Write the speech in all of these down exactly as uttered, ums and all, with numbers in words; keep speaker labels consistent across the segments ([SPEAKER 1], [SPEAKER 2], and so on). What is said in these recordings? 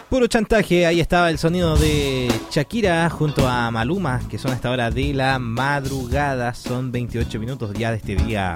[SPEAKER 1] Puro chantaje, ahí estaba el sonido de Shakira junto a Maluma, que son a esta hora de la madrugada, son veintiocho minutos ya de este día,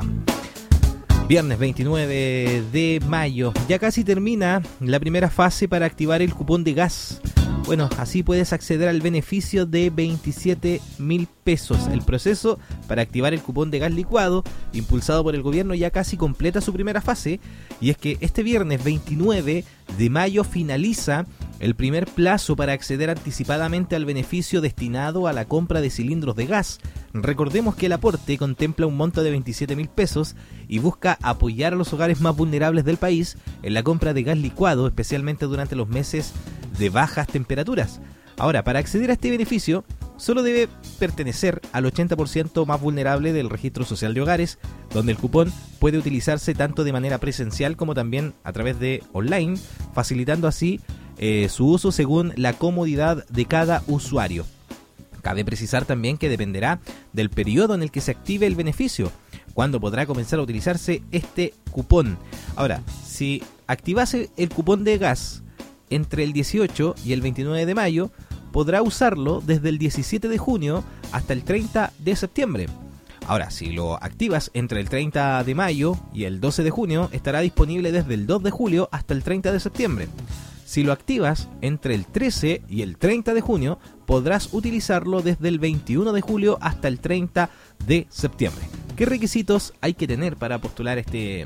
[SPEAKER 1] viernes veintinueve de mayo. Ya casi termina la primera fase para activar el cupón de gas. Bueno, así puedes acceder al beneficio de veintisiete mil pesos. El proceso para activar el cupón de gas licuado, impulsado por el gobierno, ya casi completa su primera fase. Y es que este viernes veintinueve de mayo finaliza el primer plazo para acceder anticipadamente al beneficio destinado a la compra de cilindros de gas. Recordemos que el aporte contempla un monto de veintisiete mil pesos y busca apoyar a los hogares más vulnerables del país en la compra de gas licuado, especialmente durante los meses de bajas temperaturas. Ahora, para acceder a este beneficio, solo debe pertenecer al ochenta por ciento más vulnerable del registro social de hogares, donde el cupón puede utilizarse tanto de manera presencial como también a través de online, facilitando así eh, su uso según la comodidad de cada usuario. Cabe precisar también que dependerá del periodo en el que se active el beneficio, cuando podrá comenzar a utilizarse este cupón. Ahora, si activase el cupón de gas entre el dieciocho y el veintinueve de mayo, podrá usarlo desde el diecisiete de junio hasta el treinta de septiembre. Ahora, si lo activas entre el treinta de mayo y el doce de junio, estará disponible desde el dos de julio hasta el treinta de septiembre. Si lo activas entre el trece y el treinta de junio, podrás utilizarlo desde el veintiuno de julio hasta el treinta de septiembre. ¿Qué requisitos hay que tener para postular este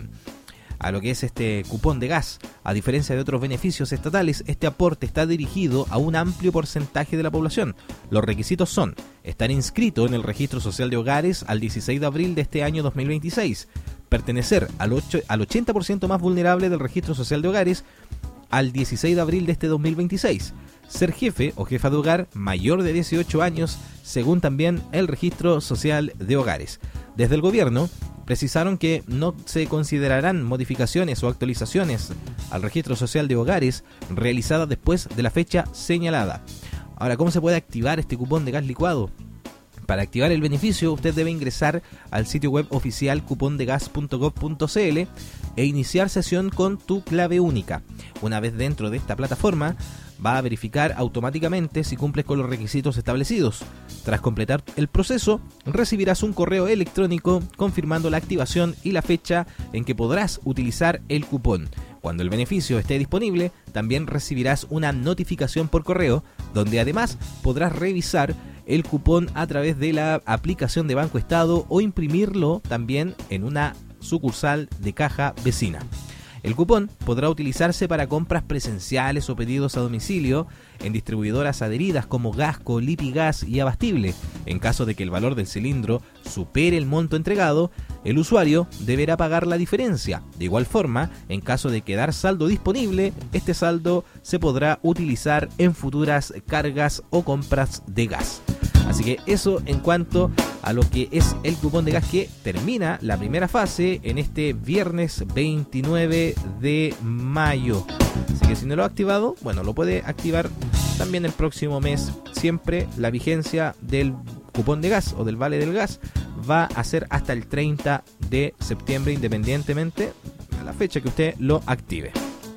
[SPEAKER 1] a lo que es este cupón de gas? A diferencia de otros beneficios estatales, este aporte está dirigido a un amplio porcentaje de la población. Los requisitos son estar inscrito en el Registro Social de Hogares al dieciséis de abril de este año dos mil veintiséis, pertenecer al, ocho, al ochenta por ciento más vulnerable del Registro Social de Hogares al dieciséis de abril de este dos mil veintiséis, ser jefe o jefa de hogar mayor de dieciocho años, según también el Registro Social de Hogares. Desde el gobierno precisaron que no se considerarán modificaciones o actualizaciones al Registro Social de Hogares realizadas después de la fecha señalada. Ahora, ¿cómo se puede activar este cupón de gas licuado? Para activar el beneficio, usted debe ingresar al sitio web oficial cupondegas punto gov punto cl e iniciar sesión con tu clave única. Una vez dentro de esta plataforma, va a verificar automáticamente si cumples con los requisitos establecidos. Tras completar el proceso, recibirás un correo electrónico confirmando la activación y la fecha en que podrás utilizar el cupón. Cuando el beneficio esté disponible, también recibirás una notificación por correo, donde además podrás revisar el cupón a través de la aplicación de Banco Estado o imprimirlo también en una sucursal de caja vecina. El cupón podrá utilizarse para compras presenciales o pedidos a domicilio en distribuidoras adheridas como Gasco, Lipigas y Abastible. En caso de que el valor del cilindro supere el monto entregado, el usuario deberá pagar la diferencia. De igual forma, en caso de quedar saldo disponible, este saldo se podrá utilizar en futuras cargas o compras de gas. Así que eso en cuanto a lo que es el cupón de gas, que termina la primera fase en este viernes veintinueve de mayo. Así que si no lo ha activado, bueno, lo puede activar también el próximo mes. Siempre la vigencia del cupón de gas o del vale del gas va a ser hasta el treinta de septiembre, independientemente de la fecha que usted lo active.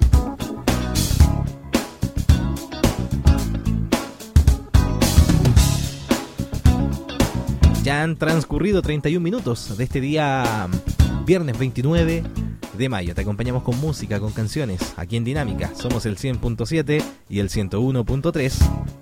[SPEAKER 1] Ya han transcurrido treinta y un minutos de este día viernes veintinueve de mayo. Te acompañamos con música, con canciones, aquí en Dinámica. Somos el cien punto siete y el ciento uno punto tres.